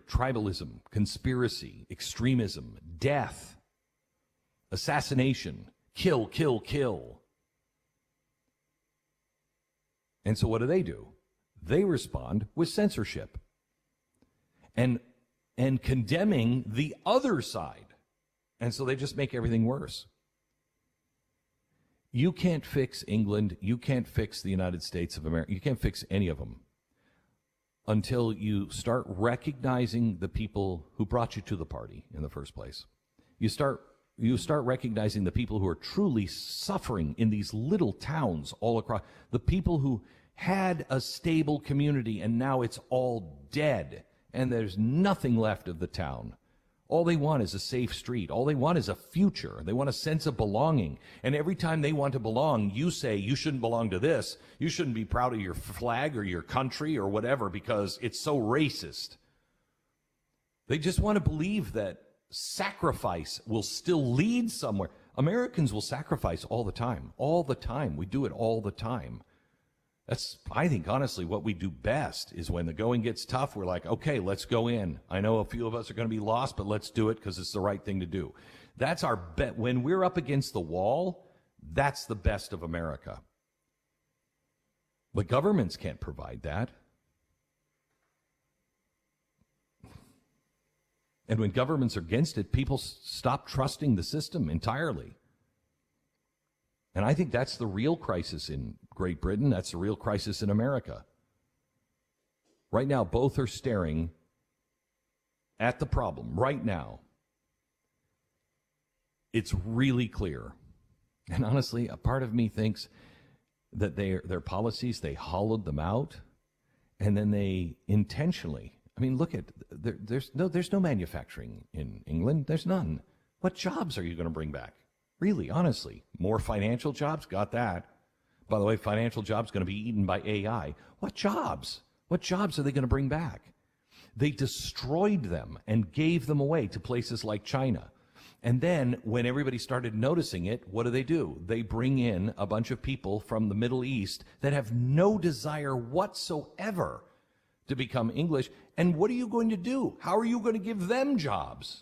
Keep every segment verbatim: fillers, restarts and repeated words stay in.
tribalism, conspiracy, extremism, death, assassination, kill, kill, kill. And so what do they do? They respond with censorship and and condemning the other side. And so they just make everything worse. You can't fix England. You can't fix the United States of America. You can't fix any of them until you start recognizing the people who brought you to the party in the first place. You start you start recognizing the people who are truly suffering in these little towns all across, the people who had a stable community and now it's all dead and there's nothing left of the town. All they want is a safe street. All they want is a future. They want a sense of belonging. And every time they want to belong, you say you shouldn't belong to this. You shouldn't be proud of your flag or your country or whatever because it's so racist. They just want to believe that sacrifice will still lead somewhere. Americans will sacrifice all the time. All the time. We do it all the time. That's, I think, honestly, what we do best is when the going gets tough, we're like, okay, let's go in. I know a few of us are going to be lost, but let's do it because it's the right thing to do. That's our bet. When we're up against the wall, that's the best of America. But governments can't provide that. And when governments are against it, people s- stop trusting the system entirely. And I think that's the real crisis in Great Britain. That's the real crisis in America. Right now, both are staring at the problem. Right now, it's really clear. And honestly, a part of me thinks that they, their policies, they hollowed them out, and then they intentionally, I mean, look at, there, there's no, there's no manufacturing in England. There's none. What jobs are you going to bring back? Really, honestly, more financial jobs? Got that. By the way, financial jobs going to be eaten by A I. What jobs? What jobs are they going to bring back? They destroyed them and gave them away to places like China. And then when everybody started noticing it, what do they do? They bring in a bunch of people from the Middle East that have no desire whatsoever to become English. And what are you going to do? How are you going to give them jobs?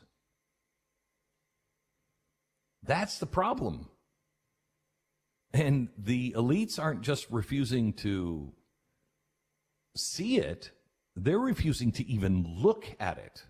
That's the problem. And the elites aren't just refusing to see it, they're refusing to even look at it.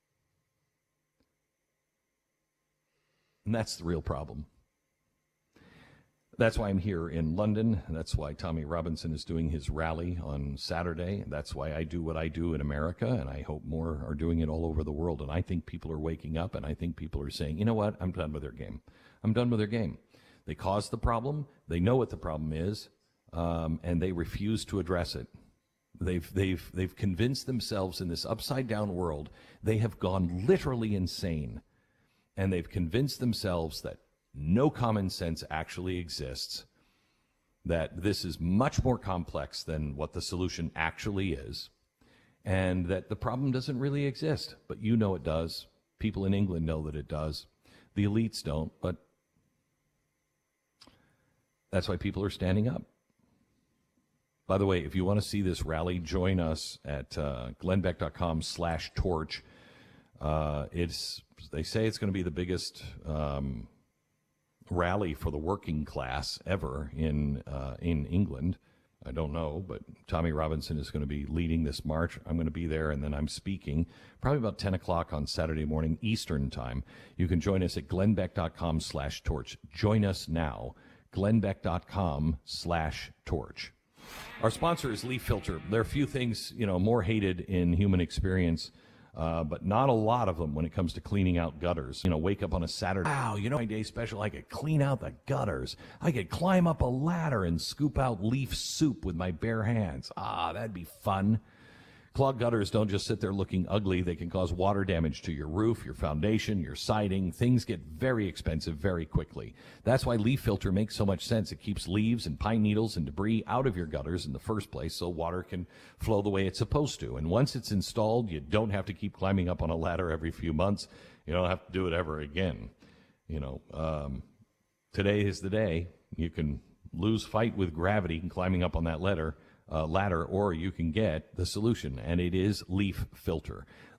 And that's the real problem. That's why I'm here in London. That's why Tommy Robinson is doing his rally on Saturday. That's why I do what I do in America, and I hope more are doing it all over the world. And I think people are waking up, and I think people are saying, you know what, I'm done with their game. I'm done with their game. They caused the problem. They know what the problem is, um, and they refuse to address it. They've, they've, they've convinced themselves in this upside-down world, they have gone literally insane, and they've convinced themselves that no common sense actually exists, that this is much more complex than what the solution actually is, and that the problem doesn't really exist. But you know it does. People in England know that it does. The elites don't, but that's why people are standing up. By the way, if you want to see this rally, join us at uh, glennbeck.com slash torch. Uh, it's, they say it's going to be the biggest um, rally for the working class ever in uh, in England. I don't know, but Tommy Robinson is going to be leading this march. I'm going to be there, and then I'm speaking probably about ten o'clock on Saturday morning Eastern time. You can join us at glennbeck.com slash torch. Join us now, glennbeck.com slash torch. Our sponsor is Leaf Filter. There are a few things, you know, more hated in human experience, uh, but not a lot of them when it comes to cleaning out gutters. You know, wake up on a Saturday, wow, you know, my day special, I could clean out the gutters. I could climb up a ladder and scoop out leaf soup with my bare hands. Ah, that'd be fun. Clogged gutters don't just sit there looking ugly. They can cause water damage to your roof, your foundation, your siding. Things get very expensive very quickly. That's why Leaf Filter makes so much sense. It keeps leaves and pine needles and debris out of your gutters in the first place so water can flow the way it's supposed to. And once it's installed, you don't have to keep climbing up on a ladder every few months. You don't have to do it ever again. You know, um, today is the day. You can lose fight with gravity and climbing up on that ladder. Uh, ladder, or you can get the solution, and it is Leaf Filter.